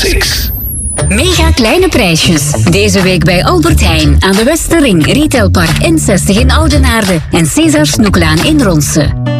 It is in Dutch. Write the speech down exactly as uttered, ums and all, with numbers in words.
Classics. Mega kleine prijsjes. Deze week bij Albert Heijn aan de Westerring, Retailpark N zestig in Oudenaarde en Cesar Snoeklaan in Ronse.